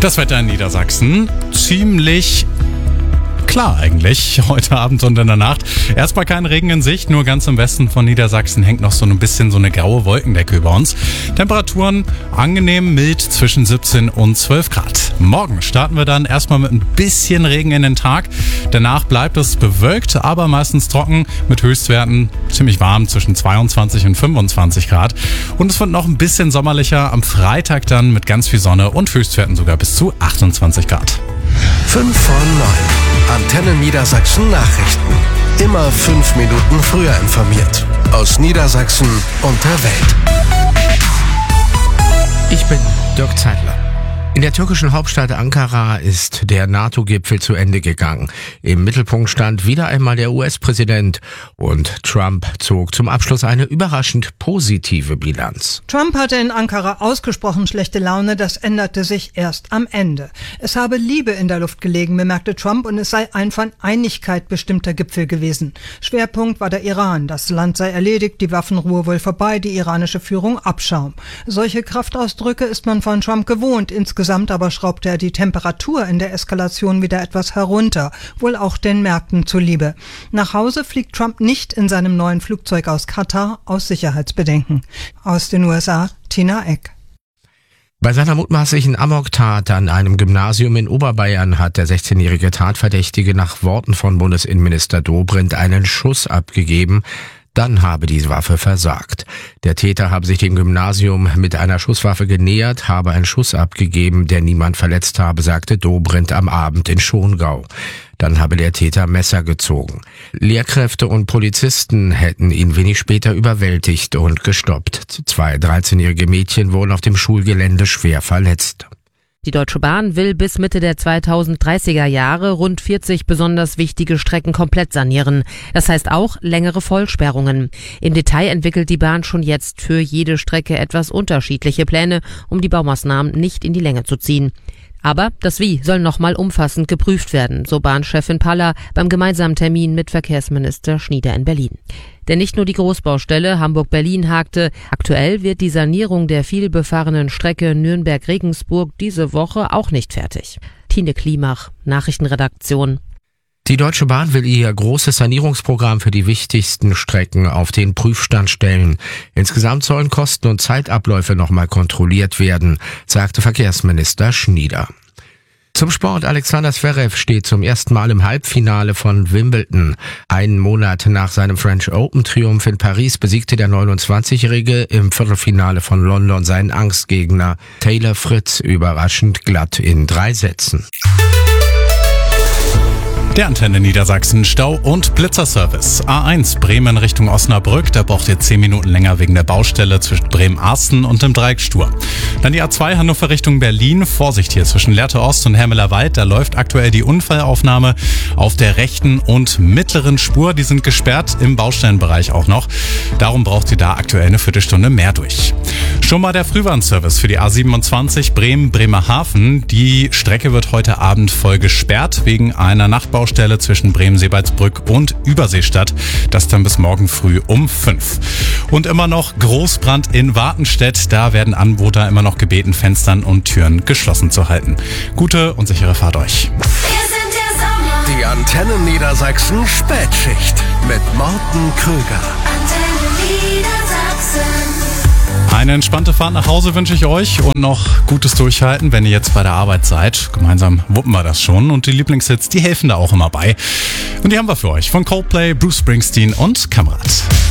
Das Wetter in Niedersachsen ziemlich klar eigentlich, heute Abend und in der Nacht. Erstmal kein Regen in Sicht, nur ganz im Westen von Niedersachsen hängt noch so ein bisschen so eine graue Wolkendecke über uns. Temperaturen angenehm mild zwischen 17 und 12 Grad. Morgen starten wir dann erstmal mit ein bisschen Regen in den Tag. Danach bleibt es bewölkt, aber meistens trocken mit Höchstwerten ziemlich warm zwischen 22 und 25 Grad. Und es wird noch ein bisschen sommerlicher am Freitag dann mit ganz viel Sonne und Höchstwerten sogar bis zu 28 Grad. 5 vor 9. Antenne Niedersachsen Nachrichten. Immer 5 Minuten früher informiert. Aus Niedersachsen und der Welt. Ich bin Dirk Zeitler. In der türkischen Hauptstadt Ankara ist der NATO-Gipfel zu Ende gegangen. Im Mittelpunkt stand wieder einmal der US-Präsident und Trump zog zum Abschluss eine überraschend positive Bilanz. Trump hatte in Ankara ausgesprochen schlechte Laune, das änderte sich erst am Ende. Es habe Liebe in der Luft gelegen, bemerkte Trump, und es sei ein von Einigkeit bestimmter Gipfel gewesen. Schwerpunkt war der Iran. Das Land sei erledigt, die Waffenruhe wohl vorbei, die iranische Führung Abschaum. Solche Kraftausdrücke ist man von Trump gewohnt. Insgesamt aber schraubte er die Temperatur in der Eskalation wieder etwas herunter, wohl auch den Märkten zuliebe. Nach Hause fliegt Trump nicht in seinem neuen Flugzeug aus Katar aus Sicherheitsbedenken. Aus den USA, Tina Eck. Bei seiner mutmaßlichen Amoktat an einem Gymnasium in Oberbayern hat der 16-jährige Tatverdächtige nach Worten von Bundesinnenminister Dobrindt einen Schuss abgegeben. Dann habe die Waffe versagt. Der Täter habe sich dem Gymnasium mit einer Schusswaffe genähert, habe einen Schuss abgegeben, der niemand verletzt habe, sagte Dobrindt am Abend in Schongau. Dann habe der Täter Messer gezogen. Lehrkräfte und Polizisten hätten ihn wenig später überwältigt und gestoppt. 2 13-jährige Mädchen wurden auf dem Schulgelände schwer verletzt. Die Deutsche Bahn will bis Mitte der 2030er Jahre rund 40 besonders wichtige Strecken komplett sanieren. Das heißt auch längere Vollsperrungen. Im Detail entwickelt die Bahn schon jetzt für jede Strecke etwas unterschiedliche Pläne, um die Baumaßnahmen nicht in die Länge zu ziehen. Aber das Wie soll nochmal umfassend geprüft werden, so Bahnchefin Paller beim gemeinsamen Termin mit Verkehrsminister Schnieder in Berlin. Denn nicht nur die Großbaustelle Hamburg-Berlin hakte, aktuell wird die Sanierung der vielbefahrenen Strecke Nürnberg-Regensburg diese Woche auch nicht fertig. Tine Klimach, Nachrichtenredaktion. Die Deutsche Bahn will ihr großes Sanierungsprogramm für die wichtigsten Strecken auf den Prüfstand stellen. Insgesamt sollen Kosten und Zeitabläufe nochmal kontrolliert werden, sagte Verkehrsminister Schnieder. Zum Sport: Alexander Zverev steht zum ersten Mal im Halbfinale von Wimbledon. Einen Monat nach seinem French Open-Triumph in Paris besiegte der 29-Jährige im Viertelfinale von London seinen Angstgegner Taylor Fritz überraschend glatt in 3 Sätzen. Der Antenne Niedersachsen Stau- und Blitzerservice. A1 Bremen Richtung Osnabrück, da braucht ihr 10 Minuten länger wegen der Baustelle zwischen Bremen-Arsten und dem Dreieck Stur. Dann die A2 Hannover Richtung Berlin. Vorsicht hier zwischen Lehrte Ost und Hermeler Wald, da läuft aktuell die Unfallaufnahme auf der rechten und mittleren Spur. Die sind gesperrt, im Baustellenbereich auch noch. Darum braucht ihr da aktuell eine Viertelstunde mehr durch. Schon mal der Frühwarnservice für die A27 Bremen-Bremerhaven. Die Strecke wird heute Abend voll gesperrt wegen einer Nachtbaustelle zwischen Bremen-Seebaldsbrück und Überseestadt. Das dann bis morgen früh um 5. Und immer noch Großbrand in Wartenstedt. Da werden Anwohner immer noch gebeten, Fenstern und Türen geschlossen zu halten. Gute und sichere Fahrt euch. Die Antenne Niedersachsen Spätschicht mit Morten Krüger. Eine entspannte Fahrt nach Hause wünsche ich euch und noch gutes Durchhalten, wenn ihr jetzt bei der Arbeit seid. Gemeinsam wuppen wir das schon und die Lieblingshits, die helfen da auch immer bei. Und die haben wir für euch von Coldplay, Bruce Springsteen und Kamerad.